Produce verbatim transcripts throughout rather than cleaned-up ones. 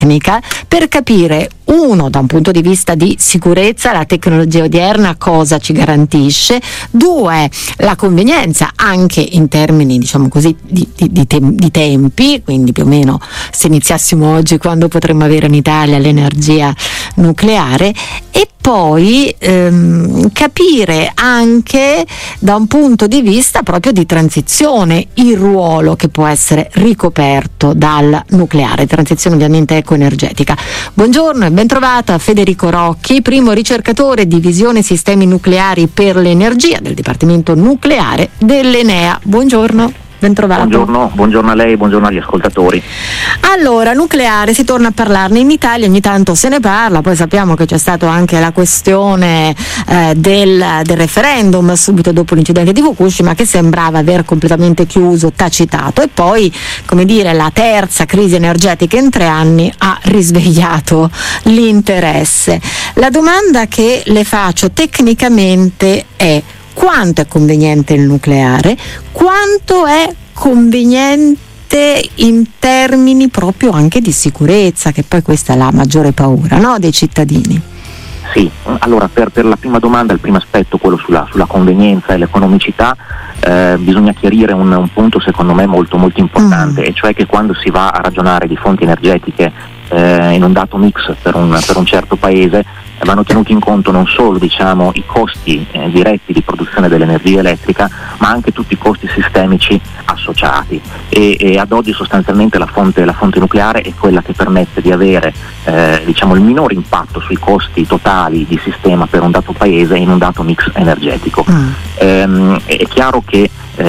per capire, uno, da un punto di vista di sicurezza, la tecnologia odierna cosa ci garantisce, due, la convenienza anche in termini, diciamo così, di, di, di, tem- di tempi, quindi più o meno se iniziassimo oggi quando potremmo avere in Italia l'energia nucleare, e poi ehm, capire anche da un punto di vista proprio di transizione il ruolo che può essere ricoperto dal nucleare, transizione ovviamente ecoenergetica. Buongiorno e ben trovata Federico Rocchi, primo ricercatore di visione sistemi nucleari per l'energia del Dipartimento Nucleare dell'Enea. Buongiorno. Ben trovato. Buongiorno, buongiorno a lei, buongiorno agli ascoltatori. Allora, nucleare, si torna a parlarne in Italia, ogni tanto se ne parla, poi sappiamo che c'è stata anche la questione eh, del, del referendum subito dopo l'incidente di Fukushima, che sembrava aver completamente chiuso, tacitato, e poi, come dire, la terza crisi energetica in tre anni ha risvegliato l'interesse. La domanda che le faccio tecnicamente è: quanto è conveniente il nucleare? Quanto è conveniente in termini proprio anche di sicurezza, che poi questa è la maggiore paura, no, dei cittadini? Sì, allora per, per la prima domanda, il primo aspetto, quello sulla, sulla convenienza e l'economicità, eh, bisogna chiarire un, un punto secondo me molto molto importante, mm. e cioè che quando si va a ragionare di fonti energetiche eh, in un dato mix per un, per un certo paese, vanno tenuti in conto non solo, diciamo, i costi eh, diretti di produzione dell'energia elettrica, ma anche tutti i costi sistemici associati, e, e ad oggi sostanzialmente la fonte, la fonte nucleare è quella che permette di avere eh, diciamo il minore impatto sui costi totali di sistema per un dato paese in un dato mix energetico. Mm. Ehm, è chiaro che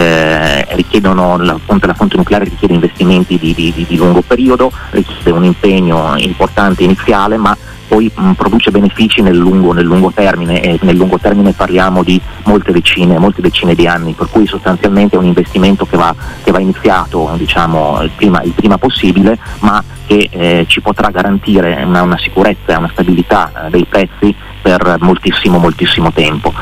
Eh, richiedono la fonte, la fonte nucleare richiede investimenti di, di, di, di lungo periodo, richiede un impegno importante iniziale, ma poi mh, produce benefici nel lungo, nel lungo termine, e nel lungo termine parliamo di molte decine, molte decine di anni, per cui sostanzialmente è un investimento che va, che va iniziato, diciamo, il prima, il prima possibile, ma che eh, ci potrà garantire una, una sicurezza e una stabilità eh, dei prezzi per moltissimo, moltissimo tempo.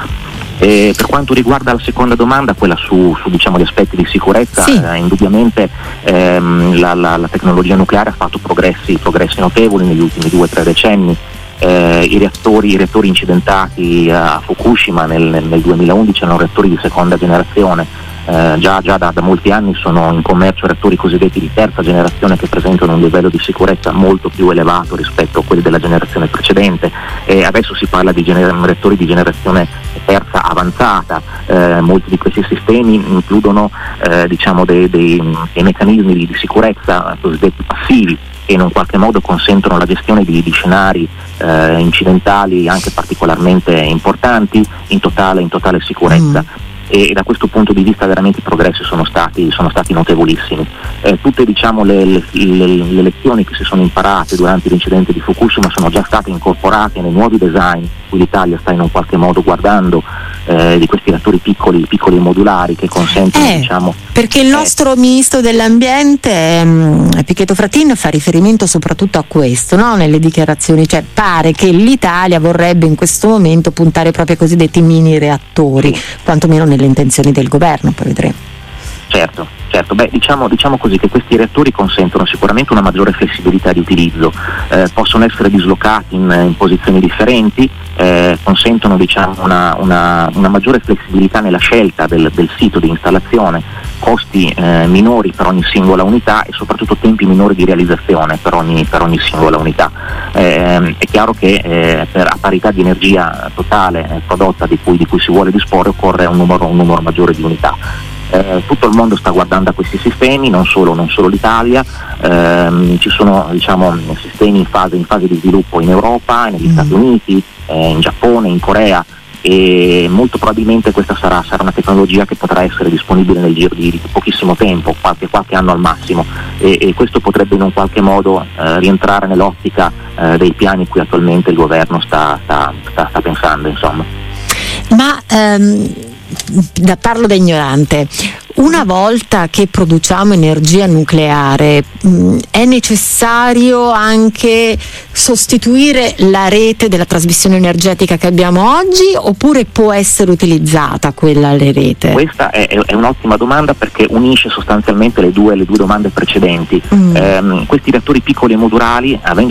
E per quanto riguarda la seconda domanda, quella su, su diciamo gli aspetti di sicurezza, sì. eh, indubbiamente ehm, la, la, la tecnologia nucleare ha fatto progressi, progressi notevoli negli ultimi due o tre decenni. Eh, i, reattori, i reattori incidentati a Fukushima nel, nel duemilaundici erano reattori di seconda generazione. Eh, già, già da, da molti anni sono in commercio reattori cosiddetti di terza generazione, che presentano un livello di sicurezza molto più elevato rispetto a quelli della generazione precedente, e adesso si parla di gener- reattori di generazione terza avanzata. Eh, molti di questi sistemi includono eh, diciamo dei, dei, dei meccanismi di, di sicurezza cosiddetti passivi, che in un qualche modo consentono la gestione di, di scenari eh, incidentali anche particolarmente importanti in totale, in totale sicurezza. Mm. E da questo punto di vista veramente i progressi sono stati, sono stati notevolissimi. Eh, tutte diciamo, le, le, le, le lezioni che si sono imparate durante l'incidente di Fukushima sono già state incorporate nei nuovi design cui l'Italia sta in un qualche modo guardando, eh, di questi reattori piccoli, piccoli e modulari, che consentono eh, diciamo, perché il nostro eh, ministro dell'ambiente mh, Pichetto Fratin fa riferimento soprattutto a questo, no? Nelle dichiarazioni, cioè pare che l'Italia vorrebbe in questo momento puntare proprio ai cosiddetti mini reattori, sì. quantomeno nelle intenzioni del governo, poi vedremo. Certo, certo, beh diciamo, diciamo così che questi reattori consentono sicuramente una maggiore flessibilità di utilizzo, eh, possono essere dislocati in, in posizioni differenti, eh, consentono diciamo una, una, una maggiore flessibilità nella scelta del, del sito di installazione, costi eh, minori per ogni singola unità e soprattutto tempi minori di realizzazione per ogni, per ogni singola unità. Eh, è chiaro che eh, per, a parità di energia totale eh, prodotta di cui, di cui si vuole disporre, occorre un numero, un numero maggiore di unità. Eh, tutto il mondo sta guardando a questi sistemi, non solo, non solo l'Italia. Eh, ci sono diciamo, sistemi in fase, in fase di sviluppo in Europa, negli mm. Stati Uniti, eh, in Giappone, in Corea, e molto probabilmente questa sarà, sarà una tecnologia che potrà essere disponibile nel giro di, di pochissimo tempo, qualche, qualche anno al massimo, e, e questo potrebbe in un qualche modo eh, rientrare nell'ottica eh, dei piani cui attualmente il governo sta, sta, sta, sta pensando, insomma. Ma ehm... da parlo da ignorante, una volta che produciamo energia nucleare mh, è necessario anche sostituire la rete della trasmissione energetica che abbiamo oggi, oppure può essere utilizzata quella alle rete? Questa è, è un'ottima domanda, perché unisce sostanzialmente le due, le due domande precedenti. Mm. Eh, questi reattori piccoli e modulari, avendo